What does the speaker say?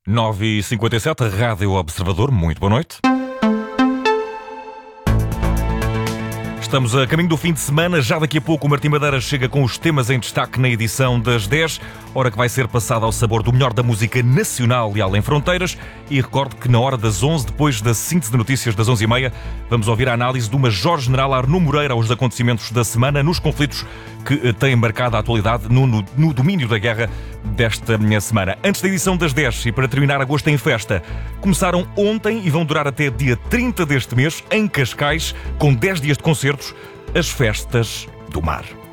9h57, Rádio Observador, muito boa noite. Estamos a caminho do fim de semana. Já daqui a pouco o Martim Madeira chega com os temas em destaque na edição das 10, hora que vai ser passada ao sabor do melhor da música nacional e além fronteiras. E recordo que na hora das 11, depois da síntese de notícias das 11h30, vamos ouvir a análise do Major-General Arnú Moreira aos acontecimentos da semana nos conflitos que têm marcado a atualidade no domínio da guerra desta minha semana. Antes da edição das 10 e para terminar agosto em festa, começaram ontem e vão durar até dia 30 deste mês, em Cascais, com 10 dias de concertos, as Festas do Mar.